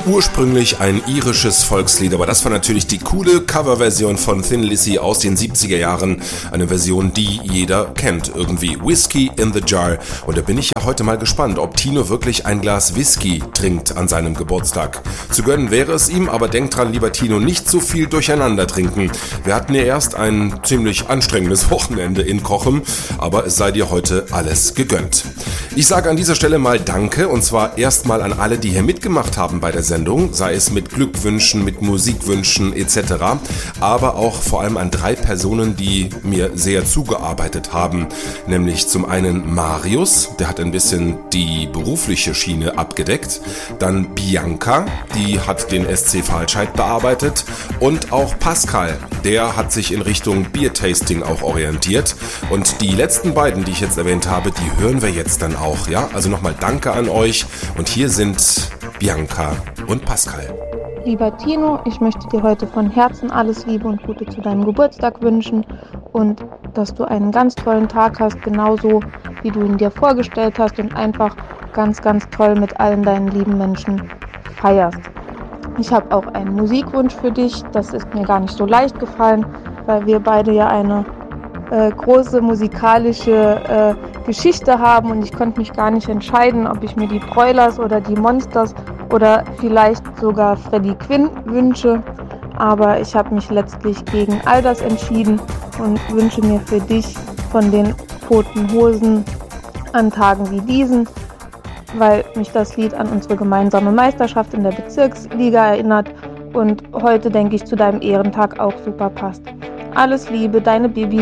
Ursprünglich ein irisches Volkslied, aber das war natürlich die coole Coverversion von Thin Lizzy aus den 70er Jahren. Eine Version, die jeder kennt irgendwie. Whiskey in the Jar. Und da bin ich ja heute mal gespannt, ob Tino wirklich ein Glas Whisky trinkt an seinem Geburtstag. Zu gönnen wäre es ihm, aber denkt dran, lieber Tino, nicht so viel durcheinander trinken. Wir hatten ja erst ein ziemlich anstrengendes Wochenende in Cochem, aber es sei dir heute alles gegönnt. Ich sage an dieser Stelle mal Danke, und zwar erstmal an alle, die hier mitgemacht haben bei der Sendung, sei es mit Glückwünschen, mit Musikwünschen etc., aber auch vor allem an 3 Personen, die mir sehr zugearbeitet haben, nämlich zum einen Marius, der hat ein bisschen die berufliche Schiene abgedeckt, dann Bianca, die hat den SC Falscheid bearbeitet, und auch Pascal, der hat sich in Richtung Biertasting auch orientiert, und die letzten beiden, die ich jetzt erwähnt habe, die hören wir jetzt dann auch, ja? Also nochmal Danke an euch, und hier sind Bianca und Pascal. Lieber Tino, ich möchte dir heute von Herzen alles Liebe und Gute zu deinem Geburtstag wünschen und dass du einen ganz tollen Tag hast, genauso wie du ihn dir vorgestellt hast, und einfach ganz, ganz toll mit allen deinen lieben Menschen feierst. Ich habe auch einen Musikwunsch für dich, das ist mir gar nicht so leicht gefallen, weil wir beide ja eine große musikalische Geschichte haben, und ich konnte mich gar nicht entscheiden, ob ich mir die Broilers oder die Monsters oder vielleicht sogar Freddie Quinn wünsche, aber ich habe mich letztlich gegen all das entschieden und wünsche mir für dich von den Toten Hosen an Tagen wie diesen, weil mich das Lied an unsere gemeinsame Meisterschaft in der Bezirksliga erinnert und heute, denke ich, zu deinem Ehrentag auch super passt. Alles Liebe, deine Bibi.